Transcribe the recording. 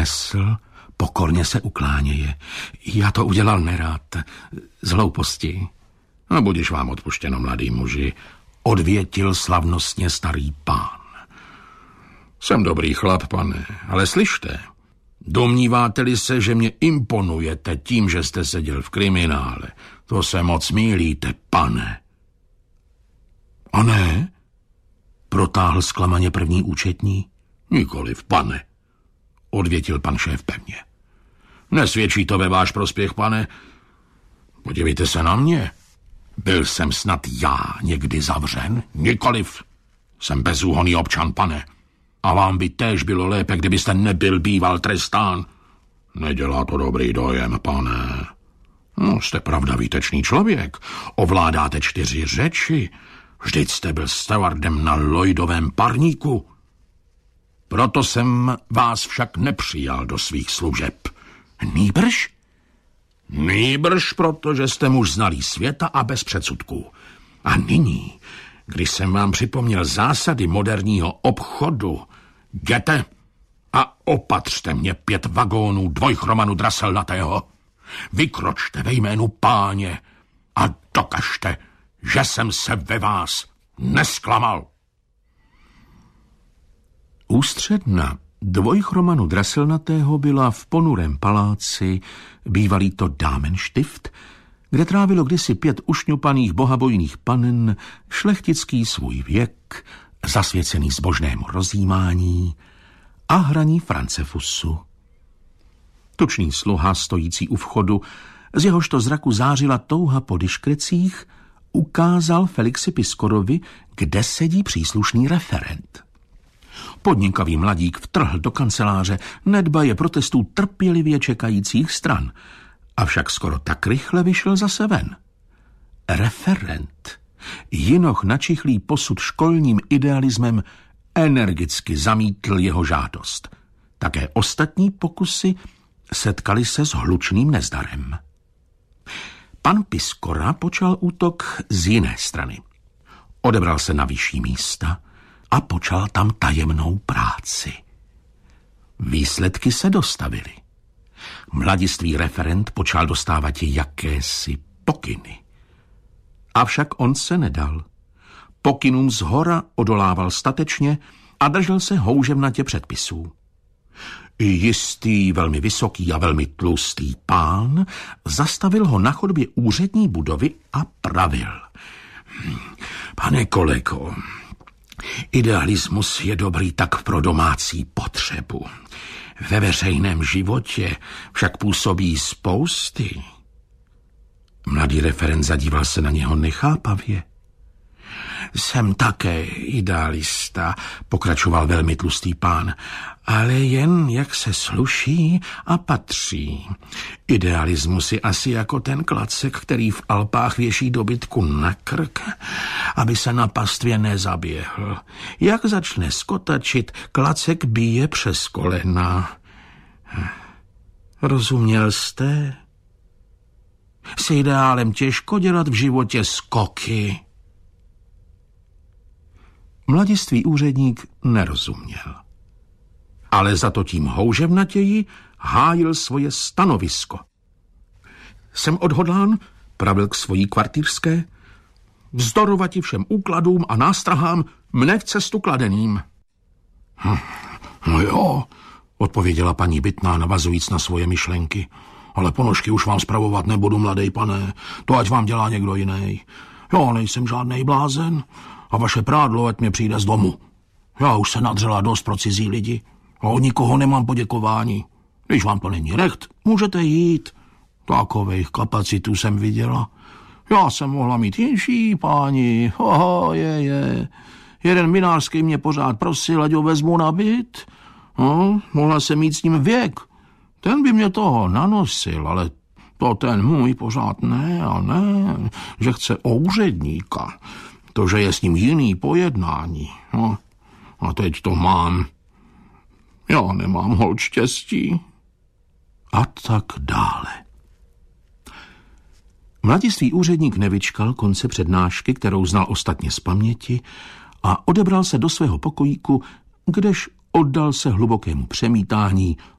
klesl, pokorně se ukláněje. Já to udělal nerád, z hlouposti. A budiž vám odpuštěno, mladý muži, odvětil slavnostně starý pán. Jsem dobrý chlap, pane, ale slyšte, domníváte-li se, že mě imponujete tím, že jste seděl v kriminále, to se moc mýlíte, pane. A ne? Protáhl zklamaně první účetní. Nikoliv, pane, odvětil pan šéf pevně. Nesvědčí to ve váš prospěch, pane. Podívejte se na mě. Byl jsem snad já někdy zavřen? Nikoliv. Jsem bezúhonný občan, pane. A vám by též bylo lépe, kdybyste nebyl býval trestán. Nedělá to dobrý dojem, pane. No, jste pravda výtečný člověk. Ovládáte 4 řeči. Vždyť jste byl stewardem na Lloydovém parníku. Proto jsem vás však nepřijal do svých služeb. Nýbrž? Nýbrž, protože jste muž znalý světa a bez předsudků. A nyní, když jsem vám připomněl zásady moderního obchodu, jděte a opatřte mě 5 vagónů dvojchromanu draselnatého. Vykročte ve jménu páně a dokažte, že jsem se ve vás nesklamal. Ústředna dvojchromanu draselnatého byla v ponurém paláci, bývalý to Dámenštift, kde trávilo kdysi 5 ušňupaných bohabojných panen šlechtický svůj věk, zasvěcený zbožnému rozjímání a hraní Francefusu. Tučný sluha, stojící u vchodu, z jehožto zraku zářila touha po diškrecích, ukázal Felixi Piskorovi, kde sedí příslušný referent. Podnikavý mladík vtrhl do kanceláře, nedbaje protestů trpělivě čekajících stran, avšak skoro tak rychle vyšel zase ven. Referent, jinoch načichlý posud školním idealismem, energicky zamítl jeho žádost. Také ostatní pokusy setkali se s hlučným nezdarem. Pan Piskora počal útok z jiné strany. Odebral se na vyšší místa a počal tam tajemnou práci. Výsledky se dostavily. Mladistvý referent počal dostávat jakési pokyny. Avšak on se nedal. Pokynům zhora odolával statečně a držel se houževnatě předpisů. Jistý, velmi vysoký a velmi tlustý pán zastavil ho na chodbě úřední budovy a pravil. Pane kolego, idealismus je dobrý tak pro domácí potřebu. Ve veřejném životě však působí spousty. Mladý referent zadíval se na něho nechápavě. Jsem také idealista, pokračoval velmi tlustý pán, ale jen jak se sluší a patří. Idealismus je asi jako ten klacek, který v Alpách věší dobytku na krk, aby se na pastvě nezaběhl. Jak začne skotačit, klacek bije přes kolena. Rozuměl jste? S ideálem těžko dělat v životě skoky. Mladistvý úředník nerozuměl. Ale za to tím houževnatěji hájil svoje stanovisko. Jsem odhodlán, pravil k svojí kvartýrské, vzdorovat všem úkladům a nástrahám mne v cestu kladeným. No jo, odpověděla paní Bytná, navazujíc na svoje myšlenky. Ale ponožky už vám spravovat nebudu, mladej pane, to ať vám dělá někdo jiný. Já nejsem žádnej blázen a vaše prádlo ať mě přijde z domu. Já už se nadřela dost pro cizí lidi a od nikoho nemám poděkování. Když vám to není recht, můžete jít. Takových kapacitů jsem viděla. Já jsem mohla mít jinší, páni. Jeden minářský mě pořád prosil, ať ho vezmu na byt. No, mohla jsem mít s ním věk. Ten by mě toho nanosil, ale to ten můj pořád ne a ne, že chce úředníka. To, že je s ním jiný pojednání. No, a teď to mám. Já nemám holt štěstí. A tak dále. Mladistvý úředník nevyčkal konce přednášky, kterou znal ostatně z paměti, a odebral se do svého pokojíku, kdež oddal se hlubokému přemítání